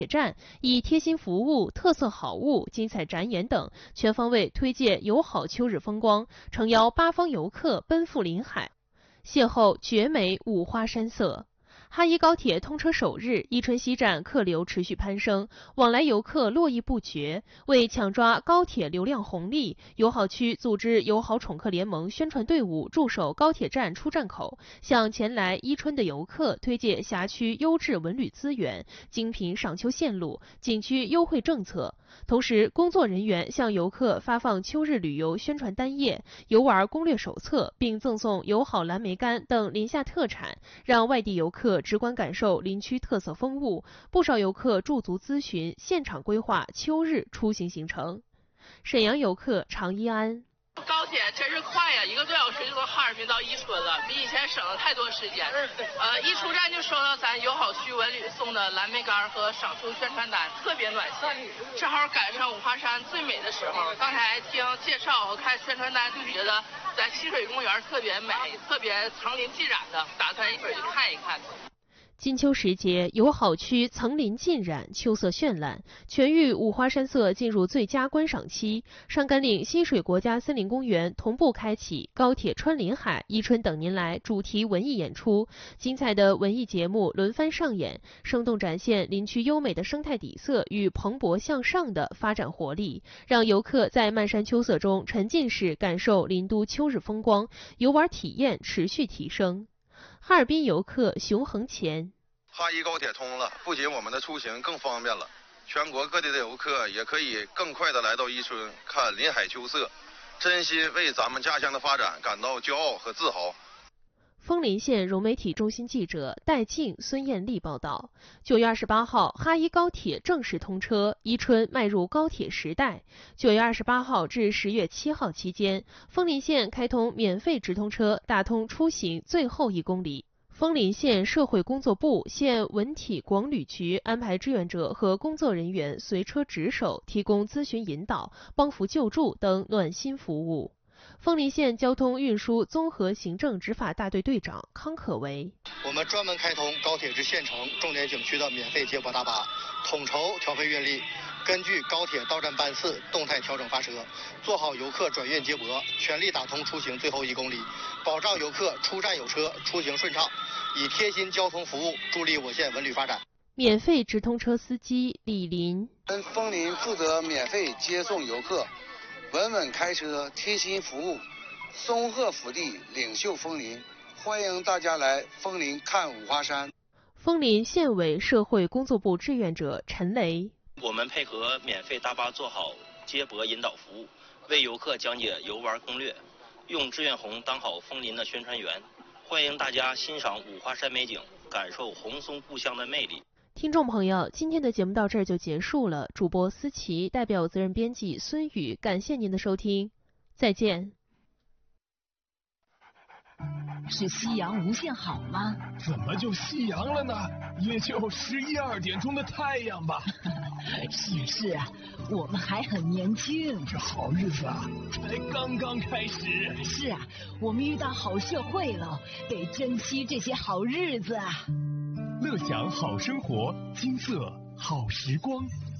铁站以贴心服务、特色好物、精彩展演等全方位推介友好秋日风光，诚邀八方游客奔赴临海，邂逅绝美五花山色。哈伊高铁通车首日，伊春西站客流持续攀升，往来游客络绎不绝。为抢抓高铁流量红利，友好区组织友好宠客联盟宣传队伍驻守高铁站出站口，向前来伊春的游客推介辖区优质文旅资源、精品赏秋线路、景区优惠政策。同时，工作人员向游客发放秋日旅游宣传单页、游玩攻略手册，并赠送友好蓝莓干等临夏特产，让外地游客直观感受林区特色风物。不少游客驻足咨询，现场规划秋日出行行程。沈阳游客常一安。 高铁真是快呀，1个多小时就从哈尔滨到伊春了，比以前省了太多时间。一出站就收到咱友好区文旅送的蓝莓干和赏秋宣传单，特别暖心。正好赶上五花山最美的时候，刚才听介绍和看宣传单就觉得咱溪水公园特别美，特别层林尽染的，打算一会儿去看一看。 金秋时节，友好区层林尽染，秋色绚烂，全域五花山色进入最佳观赏期。上甘岭溪水国家森林公园同步开启高铁穿林海、伊春等您来主题文艺演出，精彩的文艺节目轮番上演，生动展现林区优美的生态底色与蓬勃向上的发展活力，让游客在漫山秋色中沉浸式感受林都秋日风光，游玩体验持续提升。哈尔滨游客熊恒前。 哈伊高铁通了，不仅我们的出行更方便了，全国各地的游客也可以更快的来到伊春看林海秋色，真心为咱们家乡的发展感到骄傲和自豪。 枫林县融媒体中心记者戴静、孙艳丽报道：9月28号，哈伊高铁正式通车，伊春迈入高铁时代。9月28号至10月7号期间，枫林县开通免费直通车，打通出行最后1公里。枫林县社会工作部、县文体广旅局安排志愿者和工作人员随车值守，提供咨询引导、帮扶救助等暖心服务。枫林县交通运输综合行政执法大队队长康可为： 我们专门开通高铁至县城重点景区的免费接驳大巴，统筹调配运力，根据高铁到站班次动态调整发车，做好游客转运接驳，全力打通出行最后1公里，保障游客出站有车，出行顺畅，以贴心交通服务助力我县文旅发展。 免费直通车司机李林： 枫林负责免费接送游客，稳稳开车，贴心服务，松鹤福地，领袖枫林，欢迎大家来枫林看五花山。 枫林县委社会工作部志愿者陈雷： 我们配合免费大巴做好接驳引导服务，为游客讲解游玩攻略，用志愿红当好枫林的宣传员，欢迎大家欣赏五花山美景，感受红松故乡的魅力。 听众朋友，今天的节目到这儿就结束了。主播思琪代表责任编辑孙宇，感谢您的收听，再见。 是夕阳无限好吗？ 怎么就夕阳了呢？也就11、2点钟的太阳吧。 是啊，我们还很年轻。 这好日子啊，才刚刚开始。 是啊，我们遇到好社会了，得珍惜这些好日子啊。 乐享好生活，金色好时光。